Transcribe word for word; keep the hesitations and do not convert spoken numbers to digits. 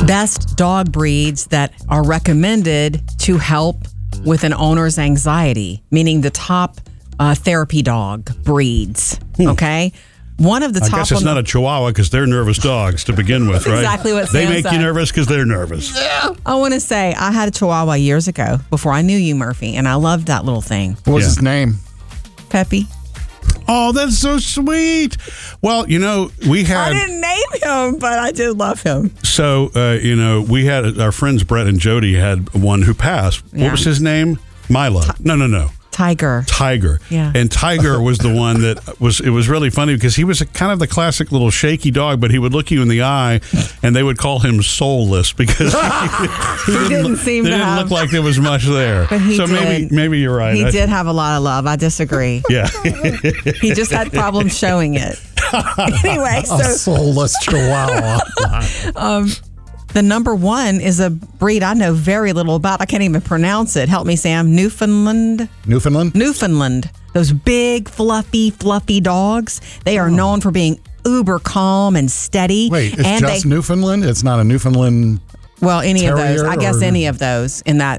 best dog breeds that are recommended to help with an owner's anxiety, meaning the top uh, therapy dog breeds. Hmm. Okay. One of the I top. guess it's not a Chihuahua because they're nervous dogs to begin with, right? Exactly what they Sam make said. you nervous because they're nervous. Yeah. I want to say I had a Chihuahua years ago before I knew you, Murphy, and I loved that little thing. What was Yeah. his name? Peppy. Oh, that's so sweet. Well, you know, we had. I didn't name him, but I did love him. So, uh, you know, we had our friends Brett and Jody had one who passed. Yeah. What was his name? Milo. No, no, no. Tiger. Tiger. Yeah. And Tiger was the one that was, it was really funny because he was a, kind of the classic little shaky dog, but he would look you in the eye and they would call him soulless because he, He didn't seem they to didn't have- look like there was much there. But he so did. maybe maybe you're right. He I- did have a lot of love. I disagree. Yeah. He just had problems showing it. Anyway, A so soulless Chihuahua. the number one is a breed I know very little about. I can't even pronounce it. Help me, Sam. Newfoundland. Newfoundland? Newfoundland. Those big, fluffy, fluffy dogs. They are known for being uber calm and steady. Wait, it's and just they, Newfoundland? It's not a Newfoundland. well, any of those. Terrier I guess or- any of those in that